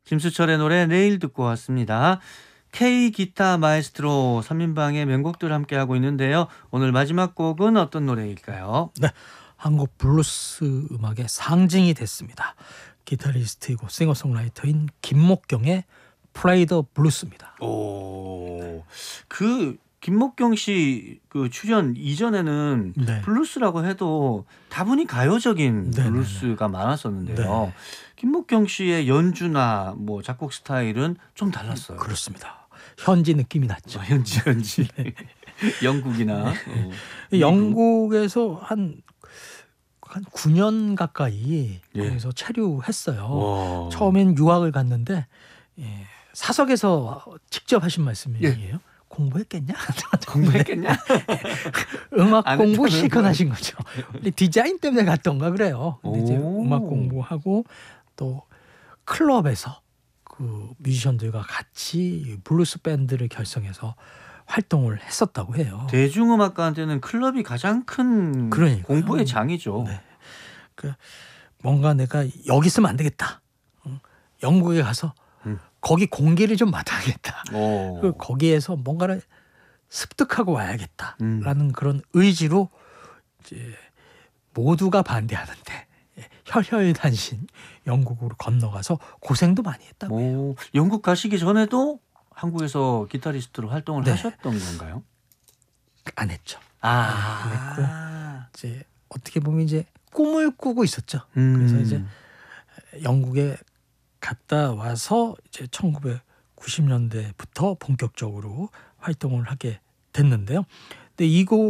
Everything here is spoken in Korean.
김수철의 노래 내일 듣고 왔습니다. K 기타 마에스트로 3인방의 명곡들 함께하고 있는데요. 오늘 마지막 곡은 어떤 노래일까요? 네, 한국 블루스 음악의 상징이 됐습니다. 기타리스트이고 싱어송라이터인 김목경의 플레이 더 블루스입니다. 오, 그 김목경 씨 그 출연 이전에는 네. 블루스라고 해도 다분히 가요적인 네네네. 블루스가 많았었는데요. 네. 김목경 씨의 연주나 뭐 작곡 스타일은 좀 달랐어요. 그렇습니다. 현지 느낌이 났죠. 현지 영국이나 미국. 영국에서 한 9년 가까이 예. 거기서 체류했어요. 와. 처음엔 유학을 갔는데 사석에서 직접 하신 말씀이에요. 공부했겠냐? 공부했겠냐? 음악 안 공부 했다는 실컷 거야. 하신 거죠. 근데 디자인 때문에 갔던가 그래요. 근데 이제 오. 음악 공부하고 또 클럽에서 그 뮤지션들과 같이 블루스 밴드를 결성해서 활동을 했었다고 해요. 대중음악가한테는 클럽이 가장 큰 그러니까요. 공부의 장이죠. 네. 그 뭔가 내가 여기 있으면 안 되겠다. 영국에 가서 거기 공기를 좀 맡아야겠다. 그 거기에서 뭔가를 습득하고 와야겠다라는 그런 의지로 이제 모두가 반대하는데 혈혈단신 영국으로 건너가서 고생도 많이 했다고 해요. 오, 영국 가시기 전에도 한국에서 기타리스트로 활동을 네. 하셨던 건가요? 안 했죠. 아, 이제 어떻게 보면 이제 꿈을 꾸고 있었죠. 음. 그래서 이제 영국에 갔다 와서 이제 1990년대부터 본격적으로 활동을 하게 됐는데요. 근데 이 곡